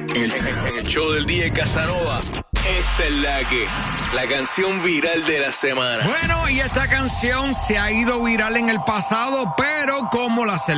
En el show del DJ Casanova, esta es la canción viral de la semana. Bueno, y esta canción se ha ido viral en el pasado, pero como la